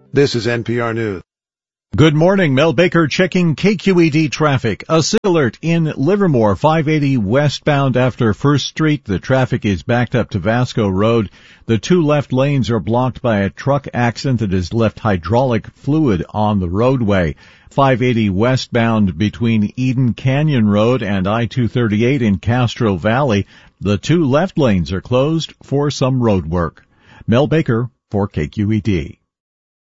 This is NPR News. Good morning, Mel Baker checking KQED traffic. A SID alert in Livermore, 580 westbound after First Street. The traffic is backed up to Vasco Road. The two left lanes are blocked by a truck accident that has left hydraulic fluid on the roadway. 580 westbound between Eden Canyon Road and I-238 in Castro Valley. The two left lanes are closed for some road work. Mel Baker for KQED.